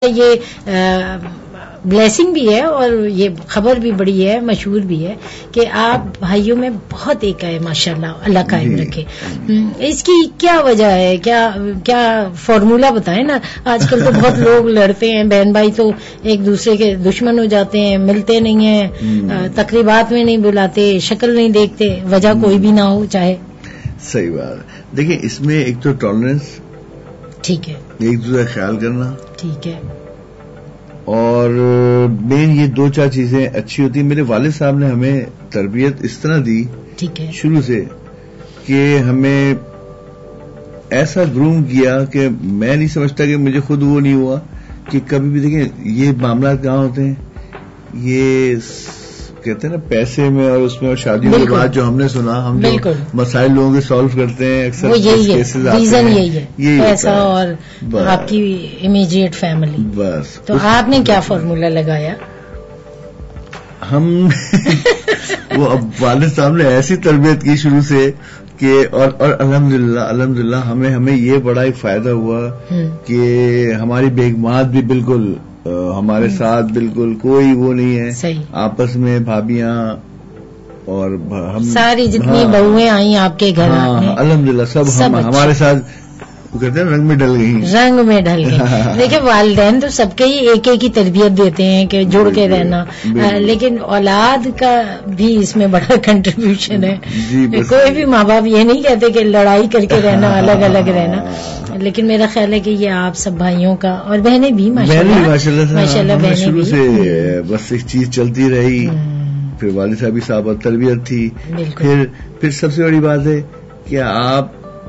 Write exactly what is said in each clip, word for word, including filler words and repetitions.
یہ بلیسنگ بھی ہے اور یہ خبر بھی بڑی ہے، مشہور بھی ہے کہ آپ بھائیوں میں بہت ایک ہے ماشاءاللہ، اللہ قائم رکھے. اس کی کیا وجہ ہے؟ کیا کیا فارمولا بتائیں نا. آج کل تو بہت لوگ لڑتے ہیں، بہن بھائی تو ایک دوسرے کے دشمن ہو جاتے ہیں، ملتے نہیں ہیں، تقریبات میں نہیں بلاتے، شکل نہیں دیکھتے، وجہ کوئی بھی نہ ہو چاہے. صحیح بات. دیکھیں اس میں ایک تو ٹالرنس، ٹھیک ہے، ایک دوسرے کا خیال کرنا، ٹھیک ہے، اور مین یہ دو چار چیزیں اچھی ہوتی ہیں. میرے والد صاحب نے ہمیں تربیت اس طرح دی ٹھیک ہے، شروع سے کہ ہمیں ایسا گروم کیا کہ میں نہیں سمجھتا کہ مجھے خود وہ نہیں ہوا کہ کبھی بھی دیکھیں یہ معاملات کہاں ہوتے ہیں، یہ کہتے ہیں نا پیسے میں اور اس میں، اور شادیوں کے بعد جو ہم نے سنا، ہم جو مسائل لوگوں کے سالو کرتے ہیں اکثر وہ یہی ہے، ریزن یہی ہے، پیسہ اور آپ کی امیجیٹ فیملی. بس تو آپ نے کیا فارمولا لگایا؟ ہم وہ اب والد صاحب نے ایسی تربیت کی شروع سے کہ اور اور الحمدللہ الحمدللہ ہمیں ہمیں یہ بڑا ایک فائدہ ہوا کہ ہماری بیگمات بھی بالکل ہمارے ساتھ بالکل کوئی وہ نہیں ہے. صحیح. آپس میں بھابیاں اور ہم ساری جتنی بہویں آئیں آپ کے گھر، الحمدللہ سب ہمارے ساتھ وہ کہتے ہیں رنگ میں ڈل گئی، رنگ میں ڈل گئی. دیکھیں والدین تو سب کے ہی ایک ایک ہی تربیت دیتے ہیں کہ جڑ کے رہنا، لیکن اولاد کا بھی اس میں بڑا کنٹریبیوشن ہے. کوئی بھی ماں باپ یہ نہیں کہتے کہ لڑائی کر کے رہنا، الگ الگ رہنا، لیکن میرا خیال ہے کہ یہ آپ سب بھائیوں کا، اور بہنیں بھی ماشاءاللہ شروع سے بس ایک چیز چلتی رہی. پھر والد صاحب صاحب تربیت تھی. پھر پھر سب سے بڑی بات ہے کہ آپ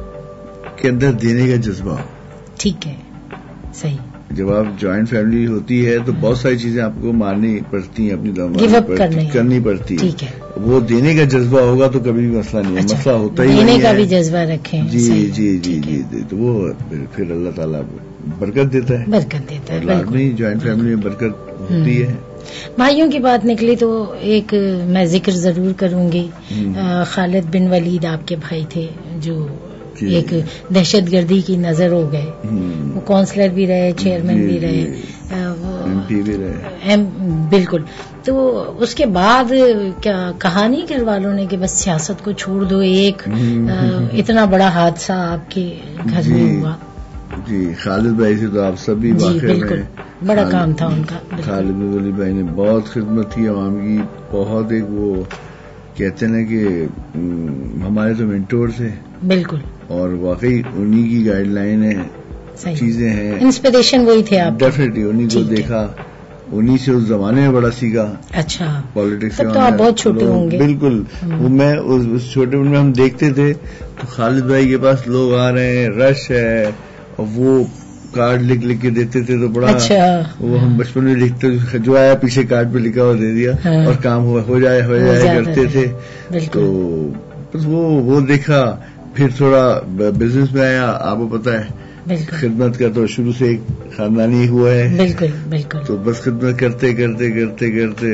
کے اندر دینے کا جذبہ. ٹھیک ہے، صحیح. جب آپ جوائنٹ فیملی ہوتی ہے تو بہت ساری چیزیں آپ کو مارنی پڑتی ہیں، اپنی کرنی پڑتی ہے. ٹھیک ہے. وہ دینے کا جذبہ ہوگا تو کبھی بھی مسئلہ نہیں ہے. مسئلہ ہوتا ہی دینے کا بھی جذبہ رکھیں. جی جی جی جی تو وہ پھر اللہ تعالیٰ برکت دیتا ہے، برکت دیتا ہے. لازمی جوائنٹ فیملی میں برکت ہوتی ہے. بھائیوں کی بات نکلی تو ایک میں ذکر ضرور کروں گی. خالد بن ولید آپ کے بھائی تھے جو ایک دہشت گردی کی نظر ہو گئے. وہ کونسلر بھی رہے، چیئرمین بھی رہے، ایم پی بھی رہے. بالکل. تو اس کے بعد کیا کہا نہیں گھر والوں نے کہ بس سیاست کو چھوڑ دو، ایک اتنا بڑا حادثہ آپ کے گھر میں ہوا؟ جی خالد بھائی سے تو آپ سب بھی واقف ہیں. بڑا کام تھا ان کا. خالد بن ولید بھائی نے بہت خدمت کی عوام کی، بہت ایک وہ کہتے ہیں کہ ہمارے تو مینٹور تھے. بالکل. اور واقعی انہی کی گائیڈ لائن ہے، چیزیں ہیں، انسپریشن وہی تھے آپ. ڈیفینیٹلی انہی کو دیکھا، انہی سے اس زمانے میں بڑا سیکھا. اچھا. پالیٹکس میں تو آپ بہت چھوٹے ہوں گے. بالکل. وہ میں اس چھوٹے میں ہم دیکھتے تھے تو خالد بھائی کے پاس لوگ آ رہے ہیں، رش ہے، اور وہ کارڈ لکھ لکھ کے دیتے تھے تو بڑا. اچھا. وہ ہم بچپن میں لکھتے، جو آیا پیچھے کارڈ پہ لکھا ہوا دے دیا اور کام ہوا، ہو جائے ہو جائے کرتے تھے. تو بس وہ وہ دیکھا. پھر تھوڑا بزنس میں آیا، آپ کو پتا ہے خدمت کا تو شروع سے ایک خاندانی ہوا ہے. بالکل بالکل. تو بس خدمت کرتے کرتے کرتے کرتے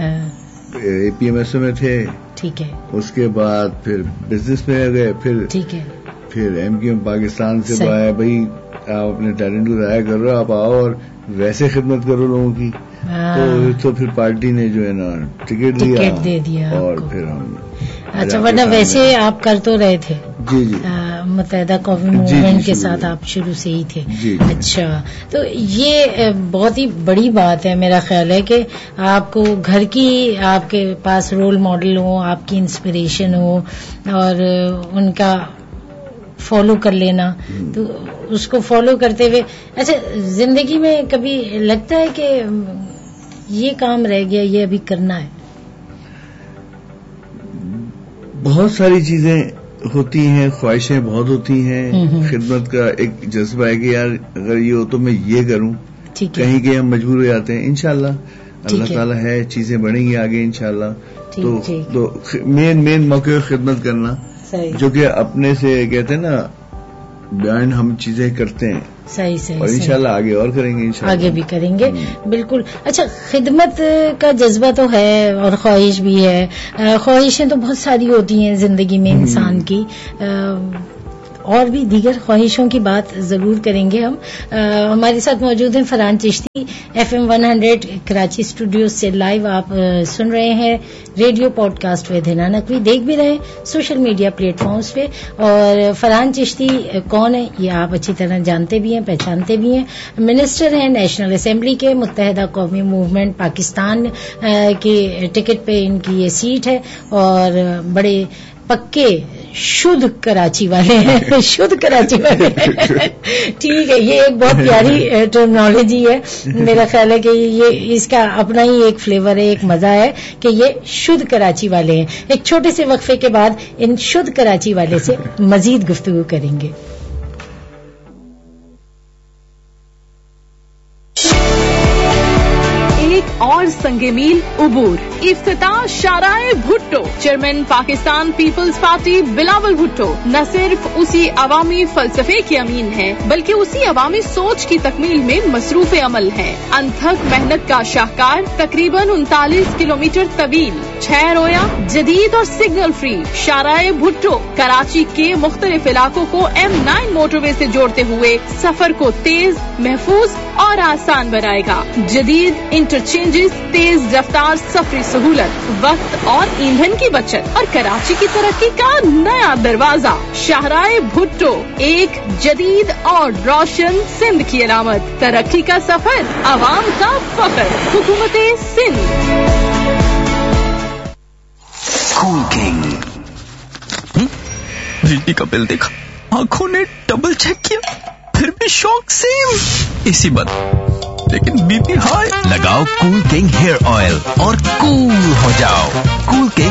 اے پی ایم ایس او میں تھے. ٹھیک ہے. اس کے بعد پھر بزنس میں آ گئے. پھر ٹھیک ہے. پھر ایم کیو ایم پاکستان سے آیا، بھائی آپ اپنے ٹیلنٹ کو ضائع کر رہے ہو، آپ آؤ اور ویسے خدمت کرو لوگوں کی. تو پھر پارٹی نے جو ہے نا ٹکٹ دے دیا اور پھر ہم. اچھا. ورنہ ویسے آپ کر تو رہے تھے. جی جی. متحدہ قومی موومنٹ کے ساتھ آپ شروع سے ہی تھے. اچھا. تو یہ بہت ہی بڑی بات ہے میرا خیال ہے کہ آپ کو گھر کی، آپ کے پاس رول ماڈل ہو، آپ کی انسپریشن ہو اور ان کا فالو کر لینا. تو اس کو فالو کرتے ہوئے اچھا زندگی میں کبھی لگتا ہے کہ یہ کام رہ گیا، یہ ابھی کرنا ہے؟ بہت ساری چیزیں ہوتی ہیں، خواہشیں بہت ہوتی ہیں. خدمت کا ایک جذبہ ہے کہ یار اگر یہ ہو تو میں یہ کروں. کہیں کہ ہم مجبور ہو جاتے ہیں. انشاءاللہ اللہ تعالیٰ ہے، چیزیں بڑھیں گی آگے انشاءاللہ. تو مین مین موقع خدمت کرنا، جو کہ اپنے سے کہتے ہیں نا بیان ہم چیزیں کرتے ہیں. صحیح صحیح. اور انشاءاللہ آگے اور کریں گے، انشاءاللہ آگے بھی کریں گے. بالکل. اچھا خدمت کا جذبہ تو ہے اور خواہش بھی ہے. خواہشیں تو بہت ساری ہوتی ہیں زندگی میں انسان کی، اور بھی دیگر خواہشوں کی بات ضرور کریں گے ہم. ہمارے ساتھ موجود ہیں Farhan Chishti, F M one hundred Karachi studio سے لائیو آپ سن رہے ہیں ریڈیو پوڈ کاسٹ ود ہنا نقوی. دیکھ بھی رہے ہیں سوشل میڈیا پلیٹ فارمز پہ. اور فرحان چشتی کون ہے یہ آپ اچھی طرح جانتے بھی ہیں, پہچانتے بھی ہیں. منسٹر ہیں نیشنل اسمبلی کے, متحدہ قومی موومنٹ پاکستان کی ٹکٹ پہ ان کی یہ سیٹ ہے, اور بڑے پکے شدھ کراچی والے ہیں. شدھ کراچی والے ٹھیک ہے, یہ ایک بہت پیاری ٹرمنالوجی ہے. میرا خیال ہے کہ یہ اس کا اپنا ہی ایک فلیور ہے, ایک مزہ ہے کہ یہ شدھ کراچی والے ہیں. ایک چھوٹے سے وقفے کے بعد ان شدھ کراچی والے سے مزید گفتگو کریں گے. اور سنگ میل عبور. افتتاح شارائے Bhutto. Chairman Pakistan Peoples party Bilawal Bhutto نہ صرف اسی عوامی فلسفے کے امین ہیں بلکہ اسی عوامی سوچ کی تکمیل میں مصروف عمل ہیں. انتھک محنت کا شاہکار, تقریباً انتالیس کلومیٹر طویل, چھ رویا, جدید اور سگنل فری شارائے بھٹو کراچی کے مختلف علاقوں کو ایم نائن موٹر وے سے جوڑتے ہوئے سفر کو تیز, محفوظ اور آسان بنائے گا. جدید انٹرچینجز, تیز رفتار سفری سہولت, وقت اور ایندھن کی بچت اور کراچی کی ترقی کا نیا دروازہ. شاہراہ بھٹو, ایک جدید اور روشن سندھ کی علامت. ترقی کا سفر, عوام کا فخر. حکومت سندھ. کول کنگ. بجلی کا بل دیکھا, آنکھوں نے ڈبل چیک کیا, پھر بھی شوق سیم. اسی بات لیکن بی پی ہائی. لگاؤ کول کنگ ہیئر آئل اور کول ہو جاؤ. کول کنگ